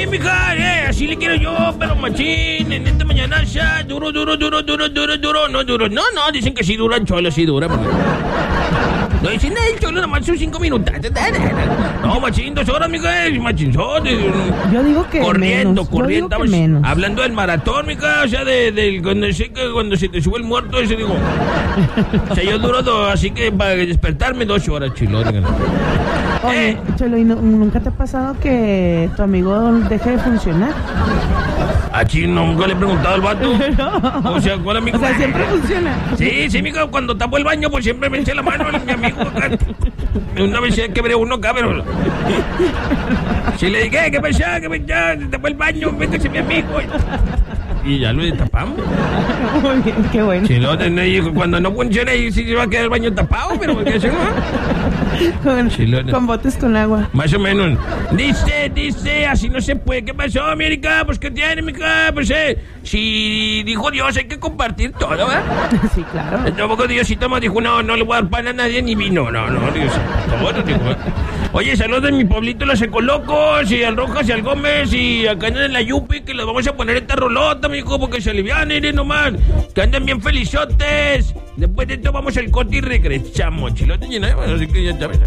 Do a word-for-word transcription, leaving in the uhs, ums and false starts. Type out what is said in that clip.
mija, eh, así le quiero yo, pero machín, en esta mañana ya, duro, duro, duro, duro, duro, duro, no duro, no, no, dicen que sí dura el cholo, sí dura, porque... No dicen el cholo, nomás son cinco minutos. No, machín, dos horas, mija, es machinzote. Yo digo que corriendo, menos. corriendo, Yo digo que menos. hablando del maratón, mija, o sea, de, de cuando, sé que cuando se te sube el muerto, ese digo. O sea, yo duro dos, así que para despertarme dos horas, chilo. Oye, Eh. Cholo, ¿y no- nunca te ha pasado que tu amigo deje de funcionar? A Chino nunca le he preguntado al vato. No. O sea, ¿cuál amigo? O sea, siempre funciona. Sí, sí, mija, cuando tapo el baño, pues siempre me eché la mano mi amigo acá. Una vez se quebré uno acá, pero... Si le dije, ¿qué pasa? ¿Qué pasa? Se tapó el baño, métese mi amigo. Y ya lo destapamos. Muy bien, qué bueno. Si no, te- cuando no funciona, ahí sí se va a quedar el baño tapado, pero ¿qué hacemos? Con, Sí, lo- con botes con agua. Más o menos. Dice, dice, así no se puede. ¿Qué pasó, América? Pues, ¿qué tiene, mija? Pues, eh, si dijo Dios, hay que compartir todo, ¿verdad? Sí, claro. Tampoco Diosito me dijo, no, no le voy a dar pan a nadie ni vino. No, no, Diosito. Todo, dijo. Oye, saludos de mi pueblito, los Ecolocos, y al Rojas y al Gómez, y acá en la Yupi, que les vamos a poner esta rolota, mijo, porque se alivian, miren nomás. Que anden bien felizotes. Después de esto vamos al corte y regresamos. Chilote, así que ya sabes.